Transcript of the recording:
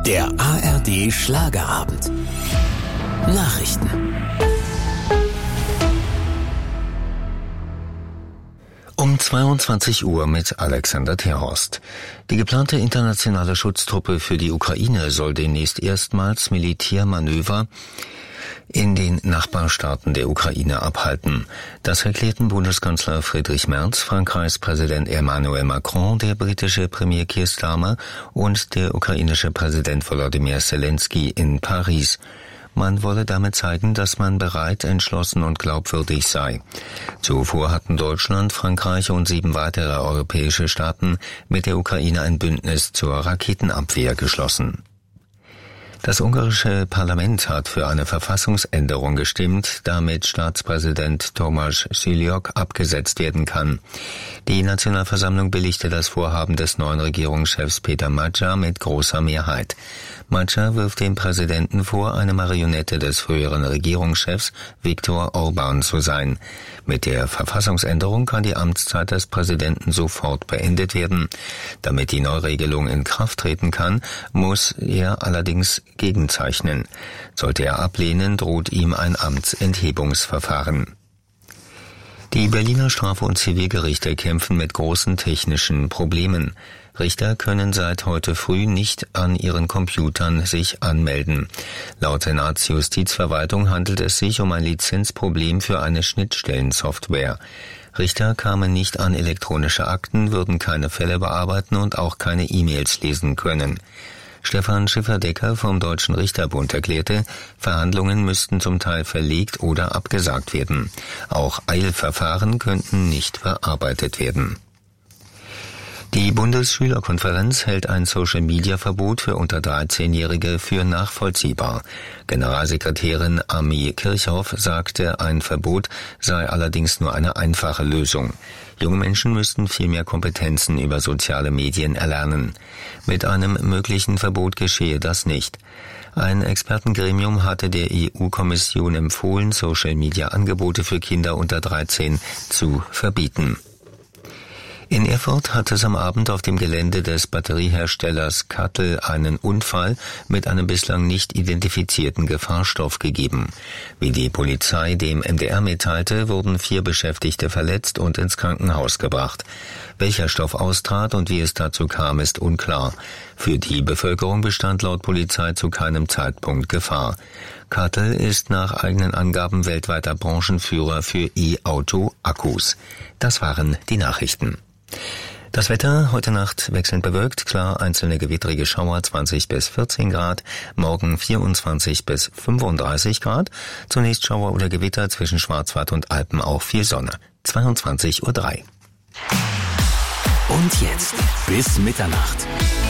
Der ARD Schlagerabend. Nachrichten. Um 22 Uhr mit Alexander Terhorst. Die geplante internationale Schutztruppe für die Ukraine soll demnächst erstmals Militärmanöver in den Nachbarstaaten der Ukraine abhalten. Das erklärten Bundeskanzler Friedrich Merz, Frankreichs Präsident Emmanuel Macron, der britische Premier Keir Starmer und der ukrainische Präsident Volodymyr Zelensky in Paris. Man wolle damit zeigen, dass man bereit, entschlossen und glaubwürdig sei. Zuvor hatten Deutschland, Frankreich und 7 weitere europäische Staaten mit der Ukraine ein Bündnis zur Raketenabwehr geschlossen. Das ungarische Parlament hat für eine Verfassungsänderung gestimmt, damit Staatspräsident Tomáš Šiljuk abgesetzt werden kann. Die Nationalversammlung billigte das Vorhaben des neuen Regierungschefs Peter Magyar mit großer Mehrheit. Magyar wirft dem Präsidenten vor, eine Marionette des früheren Regierungschefs Viktor Orbán zu sein. Mit der Verfassungsänderung kann die Amtszeit des Präsidenten sofort beendet werden. Damit die Neuregelung in Kraft treten kann, muss er allerdings gegenzeichnen. Sollte er ablehnen, droht ihm ein Amtsenthebungsverfahren. Die Berliner Straf- und Zivilgerichte kämpfen mit großen technischen Problemen. Richter können seit heute früh nicht an ihren Computern sich anmelden. Laut Senatsjustizverwaltung handelt es sich um ein Lizenzproblem für eine Schnittstellensoftware. Richter kamen nicht an elektronische Akten, würden keine Fälle bearbeiten und auch keine E-Mails lesen können. Stefan Schifferdecker vom Deutschen Richterbund erklärte, Verhandlungen müssten zum Teil verlegt oder abgesagt werden. Auch Eilverfahren könnten nicht bearbeitet werden. Die Bundesschülerkonferenz hält ein Social-Media-Verbot für unter 13-Jährige für nachvollziehbar. Generalsekretärin Ami Kirchhoff sagte, ein Verbot sei allerdings nur eine einfache Lösung. Junge Menschen müssten viel mehr Kompetenzen über soziale Medien erlernen. Mit einem möglichen Verbot geschehe das nicht. Ein Expertengremium hatte der EU-Kommission empfohlen, Social-Media-Angebote für Kinder unter 13 zu verbieten. In Erfurt hat es am Abend auf dem Gelände des Batterieherstellers Kattel einen Unfall mit einem bislang nicht identifizierten Gefahrstoff gegeben. Wie die Polizei dem MDR mitteilte, wurden 4 Beschäftigte verletzt und ins Krankenhaus gebracht. Welcher Stoff austrat und wie es dazu kam, ist unklar. Für die Bevölkerung bestand laut Polizei zu keinem Zeitpunkt Gefahr. Kattel ist nach eigenen Angaben weltweiter Branchenführer für E-Auto-Akkus. Das waren die Nachrichten. Das Wetter, heute Nacht wechselnd bewölkt, klar, einzelne gewitterige Schauer 20 bis 14 Grad, morgen 24 bis 35 Grad, zunächst Schauer oder Gewitter, zwischen Schwarzwald und Alpen auch viel Sonne, 22:03 Uhr. Und jetzt bis Mitternacht.